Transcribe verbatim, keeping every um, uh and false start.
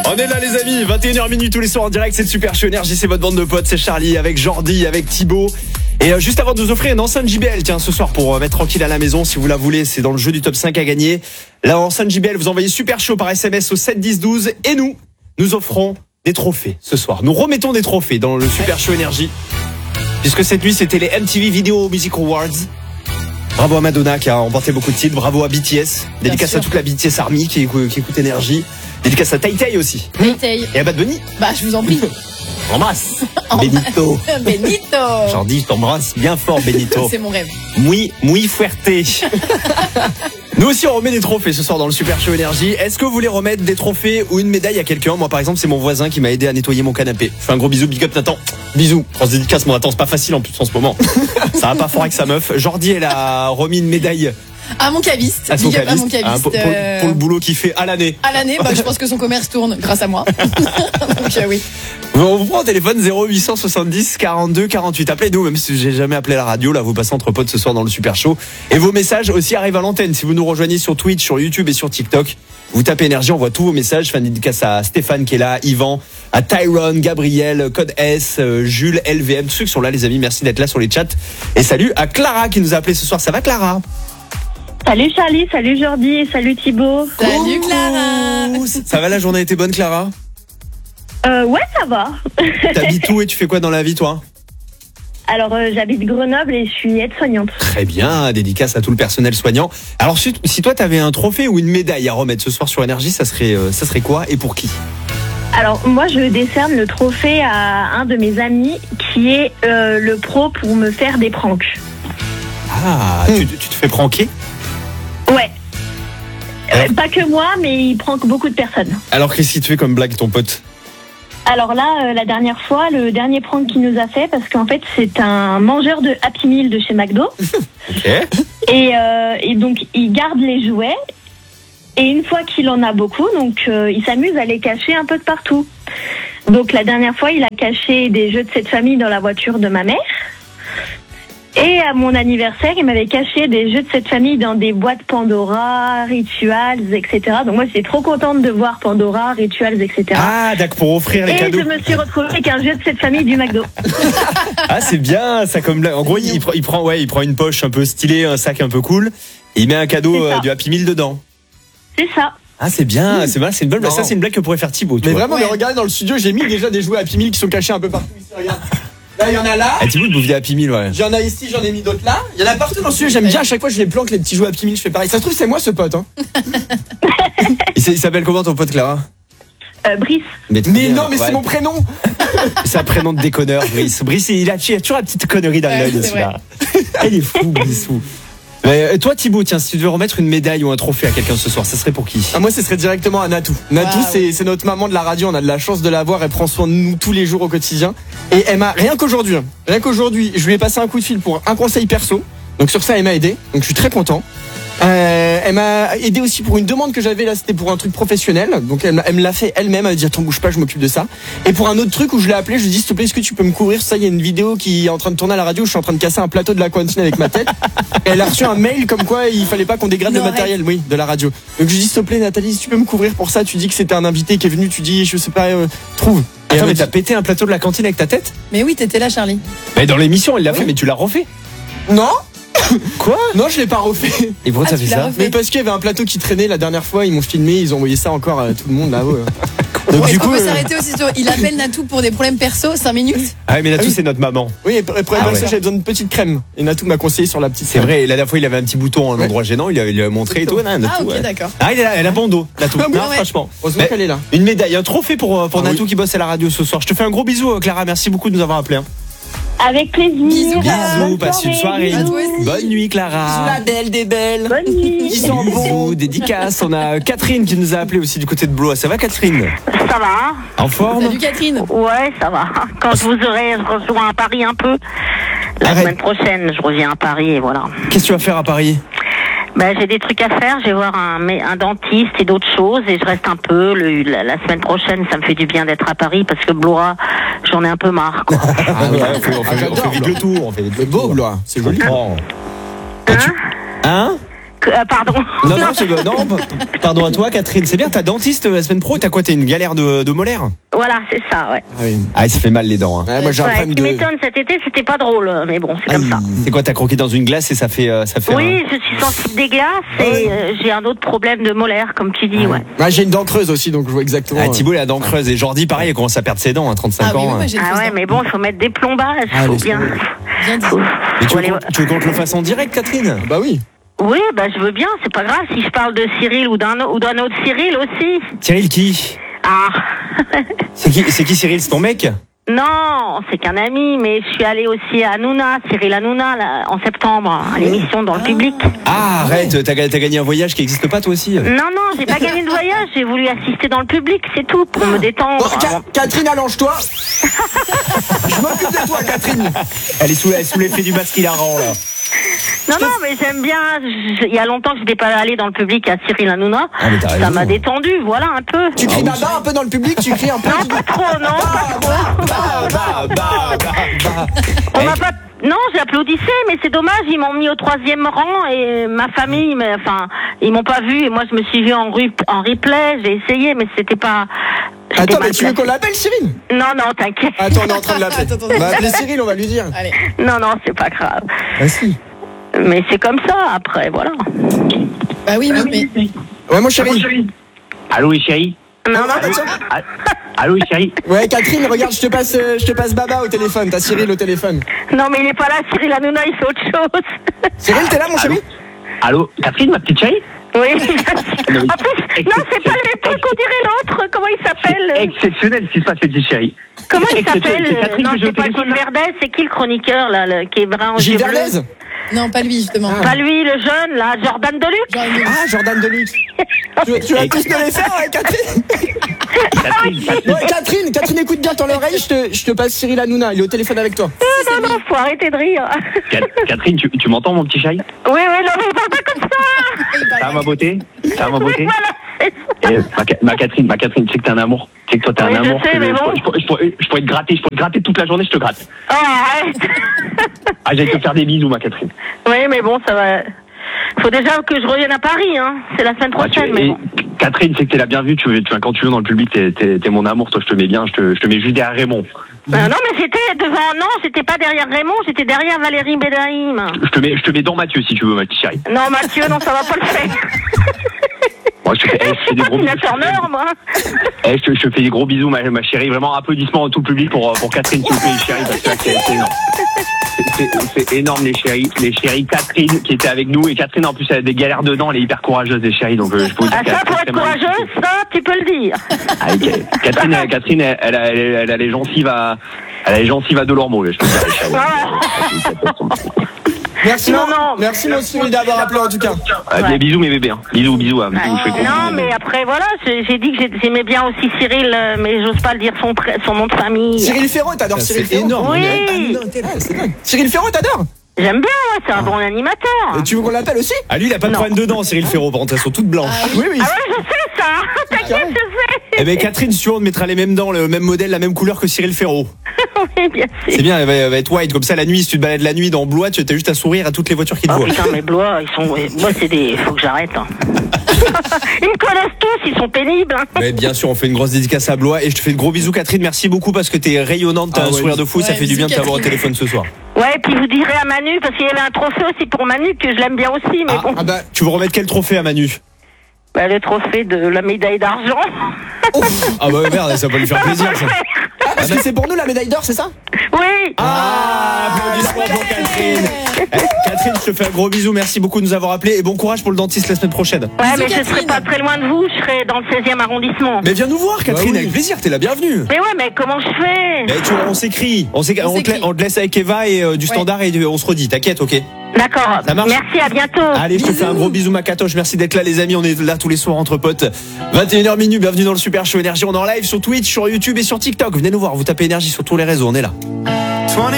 On est là les amis, vingt et une heures minutes tous les soirs en direct, c'est le Super Show Énergie, c'est votre bande de potes, c'est Charlie avec Jordi, avec Thibaut. Et euh, juste avant de nous offrir une enceinte J B L, tiens, ce soir pour euh, mettre tranquille à la maison, si vous la voulez, c'est dans le jeu du top cinq à gagner. La enceinte J B L, vous envoyez Super Show par S M S au sept dix douze et nous, nous offrons des trophées ce soir. Nous remettons des trophées dans le Super Show Énergie, puisque cette nuit c'était les M T V Video Music Awards. Bravo à Madonna qui a remporté beaucoup de titres, bravo à B T S, dédicace à toute la B T S Army qui, qui écoute Énergie, dédicace à Tai Tai aussi. Tai Tai. Et à Bad Bunny. Bah je vous en prie. Embrasse Benito. Benito. Jordi, je t'embrasse bien fort Benito. C'est mon rêve. Muy, muy fuerte. Nous aussi on remet des trophées ce soir dans le Super Show Énergie. Est-ce que vous voulez remettre des trophées ou une médaille à quelqu'un? Moi par exemple c'est mon voisin qui m'a aidé à nettoyer mon canapé. Je fais un gros bisou, big up Nathan. Bisous. On se dédicace mon Nathan, c'est pas facile en plus en ce moment. Ça va pas fort avec sa meuf. Jordi elle a remis une médaille à mon caviste. À son Big up caviste, à mon caviste. hein, pour, pour, pour le boulot qu'il fait à l'année. À l'année, bah, je pense que son commerce tourne grâce à moi. Donc euh, oui. On vous prend au téléphone zéro huit cent soixante-dix quarante-deux quarante-huit. Appelez-nous, même si j'ai jamais appelé la radio. Là, vous passez entre potes ce soir dans le Super Show. Et vos messages aussi arrivent à l'antenne. Si vous nous rejoignez sur Twitch, sur YouTube et sur TikTok, vous tapez Énergie, on voit tous vos messages. Fin de dédicace à Stéphane qui est là, Yvan, à Tyrone, Gabriel, Code S, euh, Jules, L V M. Tous ceux qui sont là, les amis, merci d'être là sur les chats. Et salut à Clara qui nous a appelé ce soir. Ça va, Clara? Salut Charlie, salut Jordi et salut Thibaut. Salut Clara. Ça va, la journée a été bonne, Clara? Euh, ouais, ça va. T'habites où et tu fais quoi dans la vie, toi? Alors, euh, j'habite Grenoble et je suis aide-soignante. Très bien, dédicace à tout le personnel soignant. Alors, si, si toi, t'avais un trophée ou une médaille à remettre ce soir sur Énergie, ça serait, euh, ça serait quoi et pour qui? Alors, moi, je décerne le trophée à un de mes amis qui est euh, le pro pour me faire des pranks. Ah, hmm. tu, tu te fais pranker? Ouais. Euh, pas que moi, mais il prank beaucoup de personnes. Alors, qu'est-ce qu'il te fait comme blague, ton pote? Alors là, euh, la dernière fois, le dernier prank qu'il nous a fait, parce qu'en fait, c'est un mangeur de Happy Meal de chez McDo. Ok. Et, euh, et donc, il garde les jouets. Et une fois qu'il en a beaucoup, donc euh, il s'amuse à les cacher un peu de partout. Donc la dernière fois, il a caché des jeux de cette famille dans la voiture de ma mère. Et à mon anniversaire, il m'avait caché des jeux de cette famille dans des boîtes Pandora, Rituals, et cetera. Donc moi, j'étais trop contente de voir Pandora, Rituals, et cetera. Ah, d'accord, pour offrir les et cadeaux. Et je me suis retrouvée avec un jeu de cette famille du McDo. Ah, c'est bien, ça comme blague. En gros, il, il prend, ouais, il prend une poche un peu stylée, un sac un peu cool, et il met un cadeau euh, du Happy Meal dedans. C'est ça. Ah, c'est bien, mmh. c'est mal, c'est une bonne blague. Ça, c'est une blague que pourrait faire Thibaut. Mais vois. vraiment, ouais. Mais regardez dans le studio, j'ai mis déjà des jouets Happy Meal qui sont cachés un peu partout ici. Regarde. Là, il y en a là. Ah, Thibaut, il bouffe des Happy Meal, ouais. J'en ai ici, j'en ai mis d'autres là. Il y en a partout dans le studio. J'aime bien à chaque fois, je les planque les petits jouets Happy Meal. Je fais pareil. Ça se trouve, c'est moi ce pote. Hein. il s'appelle comment ton pote, Clara? Euh, Brice. Mais, mais non, mais ouais. C'est mon prénom. C'est un prénom de déconneur, Brice. Brice, il a, il a toujours la petite connerie dans l'œil, ouais, celui-là. Il est fou, Brice. Mais toi Thibaut, tiens, si tu devais remettre une médaille ou un trophée à quelqu'un ce soir, ça serait pour qui? Ah, moi, ce serait directement à Natou. Natou, wow. c'est, c'est notre maman de la radio. On a de la chance de la voir. Elle prend soin de nous tous les jours au quotidien. Et elle m'a, rien qu'aujourd'hui, hein, rien qu'aujourd'hui, je lui ai passé un coup de fil pour un conseil perso. Donc sur ça, elle m'a aidé. Donc je suis très content. Euh, elle m'a aidé aussi pour une demande que j'avais là, c'était pour un truc professionnel. Donc elle, elle me l'a fait elle-même. Elle m'a dit attends, bouge pas, je m'occupe de ça. Et pour un autre truc où je l'ai appelé, je lui ai dit s'il te plaît, est-ce que tu peux me couvrir ça? Il y a une vidéo qui est en train de tourner à la radio. Je suis en train de casser un plateau de la cantine avec ma tête. Et elle a reçu un mail comme quoi il fallait pas qu'on dégrade non, le matériel, oui, de la radio. Donc je lui ai dit s'il te plaît, Nathalie, si tu peux me couvrir pour ça. Tu dis que c'était un invité qui est venu. Tu dis je sais pas, euh, trouve. Et attends, mais t'as pété un plateau de la cantine avec ta tête? Mais oui, t'étais là, Charlie. Mais dans l'émission, elle l'a oui. fait, mais tu l'as refait? Non. Quoi? Non, je l'ai pas refait. Et pourquoi ah, t'as fait ça? Mais parce qu'il y avait un plateau qui traînait la dernière fois, ils m'ont filmé, ils ont envoyé ça encore à tout le monde là-haut. Donc ouais, du coup, on peut euh... s'arrêter aussi sur. Il appelle Natou pour des problèmes perso, cinq minutes. Ah oui, mais Natou, ah oui. c'est notre maman. Oui, et pour les problèmes ah, perso, ouais. j'avais besoin d'une petite crème. Et Natou m'a conseillé sur la petite C'est crème. vrai, et la dernière fois, il avait un petit bouton à un endroit ouais. gênant, il lui a montré et tout. Ah, Natou, ok, ouais. d'accord. Ah, il est là, elle a bon dos, Natou. Ah, non, ouais. franchement. Heureusement qu'elle est là. Une médaille, un trophée pour, pour ah, Natou oui. qui bosse à la radio ce soir. Je te fais un gros bisou, Clara. Merci beaucoup de nous avoir appelés. Hein. Avec plaisir. Bisous, bisous, passe une soirée. Bonne nuit, Clara. Bisous, la belle des belles. Bonne nuit. Ils sont bons. Dédicace. On a Catherine qui nous a appelé aussi du côté de Blois. Ça va, Catherine? Ça va. En forme? Salut, Catherine. Ouais, ça va. Quand je vous aurai, je rejoins à Paris un peu. La Arrête. semaine prochaine, je reviens à Paris et voilà. Qu'est-ce que tu vas faire à Paris? Ben, j'ai des trucs à faire, je vais voir un, un dentiste et d'autres choses et je reste un peu. Le, la, la semaine prochaine, ça me fait du bien d'être à Paris parce que Blois, j'en ai un peu marre. Quoi. Ah ouais, on fait, on fait, on fait vite le tour. On fait vite le beau Blois, c'est joli. Hein, hein, hein Euh, pardon. Non, non, c'est non, pardon à toi, Catherine. C'est bien, t'as dentiste la semaine pro. T'as quoi? T'as une galère de, de molaire? Voilà, c'est ça, ouais. Ah oui. Ah, ça fait mal les dents. Hein. Ouais, moi j'ai un Ouais, problème ce qui de. m'étonne cet été, c'était pas drôle, mais bon, c'est Ah, comme ça. c'est quoi? T'as croqué dans une glace et ça fait, euh, ça fait. Oui, je suis sensible des glaces et euh, j'ai un autre problème de molaire, comme tu dis, ouais. Ouais, j'ai une dent creuse aussi, donc je vois exactement. Un... Ah, euh, Thibaut, il a la dent creuse et Jordi, pareil, il commence à perdre ses dents, hein, trente-cinq Ah oui, ans. moi, hein. j'ai une Ah fausse ouais, dent. mais bon, il faut mettre des plombages, Ah, faut laisse bien. tomber. Bien dit. Faut- Mais tu faut veux, aller- qu'on- tu veux qu'on te le fasse en direct, Catherine? Bah oui. Oui, bah je veux bien, c'est pas grave si je parle de Cyril ou d'un ou d'un autre Cyril aussi. Cyril qui? Ah. C'est qui, c'est qui Cyril? C'est ton mec? Non, c'est qu'un ami, mais je suis allée aussi à Hanouna, Cyril Hanouna, là, en septembre, à l'émission dans le public. Ah, arrête, t'as, t'as gagné un voyage qui n'existe pas toi aussi? Non, non, j'ai pas gagné de voyage, j'ai voulu assister dans le public, c'est tout, pour me détendre. Bon, Ca- Catherine, allonge-toi. Je m'occupe de toi, Catherine. Elle est sous, elle est sous l'effet du masque hilarant, là. Non, non, mais j'aime bien, je- il y a longtemps que j'étais pas allée dans le public à Cyril Hanouna. Ah, mais t'as Ça raison. m'a détendu, voilà, un peu. Tu cries Ah, oui. baba un peu dans le public, tu cries un peu. Non, pas trop, non, pas trop. Bah, bah, bah, bah, bah. On Eh, m'a pas... Non, j'ai applaudissé, mais c'est dommage, ils m'ont mis au troisième rang et ma famille, mais, enfin, ils m'ont pas vu et moi je me suis vue en, ru- en replay, j'ai essayé, mais c'était pas... j'étais Attends, mais mal tu veux placée. qu'on l'appelle Cyril? Non, non, t'inquiète. Attends, on est en train de l'appeler. Attends, attends, On va attends. appeler Cyril, on va lui dire. Allez. Non, non, c'est pas grave. Ah si. Mais c'est comme ça, après, voilà. Bah oui, oui, mais. Ouais, mon chéri. Allô, les chéris. Non, non, Ah, bah, tiens. Ah, Allô, les chéris. Ouais, Catherine, regarde, je te passe, euh, je te passe Baba au téléphone. T'as Cyril au téléphone. non, mais il est pas là, Cyril Hanouna, il fait autre chose. Cyril, t'es là, mon chéri? Allô, Catherine, ma petite chérie. Oui. En plus, non, c'est pas le même truc qu'on dirait l'autre. Comment il s'appelle euh, Exceptionnel ce qui se passe, petite chérie. Comment il Exceptionnel. s'appelle C'est euh, Catherine Non, que j'ai c'est au pas téléphone, Gilles là. Verdez, c'est qui le chroniqueur, là, le- qui est brun aux Gilles yeux bleus? Verlaise? Non, pas lui, justement. Pas lui, le jeune, là, Jordan Deluxe. Genre, il- Ah, Jordan Deluxe. Tu, tu vas tous me les faire, ouais, Catherine? Catherine, Catherine. Ouais, Catherine, Catherine, écoute bien ton oreille, je te, je te passe Cyril Hanouna, il est au téléphone avec toi. Non, non, faut arrêter de rire. Cat- Catherine, tu, tu m'entends, mon petit chéri? Oui, oui, non, mais parle pas comme ça. il parle Ça va, ma beauté? Ça va, ma Oui, beauté? voilà, c'est ça. Eh, ma, Ca- ma Catherine, ma Catherine, tu sais que t'es un amour. Tu sais que toi, t'es Oui, un je amour. sais, que mais je, bon. je, pourrais- je pourrais, je pourrais te gratter, je pourrais te gratter toute la journée, je te gratte. Oh, arrête. Ah, j'allais te faire des bisous, ma Catherine. Oui, mais bon, ça va. Faut déjà que je revienne à Paris, hein. C'est la semaine Ah, tu- prochaine, mais et bon. Catherine, c'est que t'es la bienvenue. Tu, tu vois, quand tu viens dans le public, t'es, t'es, t'es mon amour. Toi, je te mets bien. Je te, je te mets juste derrière Raymond. Euh, non, mais j'étais devant. Non, j'étais pas derrière Raymond, j'étais derrière Valérie Bédaïm. Je te mets, je te mets dans Mathieu si tu veux, ma petite chérie. Non, Mathieu, non, ça va pas le faire. Moi, je te fais, eh, je te fais des C'est pas gros Tina bisous. Turner, moi. Eh, je, te, je te fais des gros bisous, ma, ma chérie. Vraiment, applaudissements à tout le public pour, pour Catherine, s'il vous plaît, les chéris, parce que là, c'est, c'est énorme. C'est, c'est- c'est énorme, les chéris. Les chéris, Catherine, qui était avec nous. Et Catherine, en plus, elle a des galères dedans. Elle est hyper courageuse, les chéris. Donc, euh, je peux vous dire Ah, qu'elle ça, a pour très, être très mal. courageuse, ça, tu peux le dire. Ah, ok. Catherine, elle, Catherine, elle, elle, a, elle, a- elle a les gencives à, elle a les gencives à Delormeau, là, je peux te dire, les chéris. Ah. Merci, Non, mon- non. Merci, mon Cyril, d'avoir appelé en tout cas. Ah, Ouais. Bisous, mes bébés. Hein. Bisous, bisous. Hein. Bisous, je fais gros Non, bisous. mais après, voilà, j'ai j'ai dit que j'ai- j'aimais bien aussi Cyril, euh, mais j'ose pas le dire son, pré- son nom de famille. Cyril Ferraud, t'adores Ça, Cyril c'est Ferraud? énorme. Oui, Ouais, c'est dingue. Cyril Ferraud, t'adores? j'aime bien, ouais, c'est un bon animateur. Et tu veux qu'on l'appelle aussi? Ah, lui, il a pas de Non. problème dedans, Cyril Ferraud. Par contre, elles sont toutes blanches. Ah oui. Oui, oui. Ah ouais, je sais ça. T'inquiète, je sais. Eh ben, Catherine, si tu veux, on te mettra les mêmes dents, le même modèle, la même couleur que Cyril Ferraud. Oui, bien sûr. C'est bien, elle va, elle va être white. Comme ça, la nuit, si tu te balades la nuit dans Blois, tu as juste à sourire à toutes les voitures qui te Oh voient. putain, mes Blois, ils sont. Moi, c'est des. Faut que j'arrête. Hein. Ils me connaissent tous, ils sont pénibles. Hein. Mais bien sûr, on fait une grosse dédicace à Blois et je te fais de gros bisous, Catherine. Merci beaucoup parce que t'es rayonnante, t'as Ah un ouais, sourire de fou, ça ouais, fait du bien de bisous, t'avoir au Catherine. téléphone ce soir. Ouais, et puis vous direz à Manu, parce qu'il y avait un trophée aussi pour Manu, que je l'aime bien aussi, mais Ah, bon. Ah bah, Tu veux remettre quel trophée à Manu? Bah, le trophée de la médaille d'argent. Ah bah merde, ça va lui faire plaisir ça. ah, parce que c'est pour nous la médaille d'or, c'est ça? Oui. Ah, applaudissements pour Catherine. Eh, Catherine, je te fais un gros bisou, merci beaucoup de nous avoir appelés et bon courage pour le dentiste la semaine prochaine. Ouais, Bisous, mais je serai Catherine. pas très loin de vous, je serai dans le seizième arrondissement. Mais viens nous voir, Catherine, Bah oui. avec plaisir, t'es la bienvenue. Mais ouais, mais comment je fais? Mais tu vois, on s'écrit, on, s'écrit, On on, te, s'écrit. la- on te laisse avec Eva et euh, du Ouais. standard et euh, on se redit, t'inquiète, ok? D'accord. Ça marche. Merci, à bientôt. Allez, je te fais un gros bisou, Macatoche. Merci d'être là, les amis. On est là tous les soirs entre potes. vingt et une heures minuit. Bienvenue dans le Super Show Énergie. On est en live sur Twitch, sur YouTube et sur TikTok. Venez nous voir. Vous tapez Énergie sur tous les réseaux. On est là.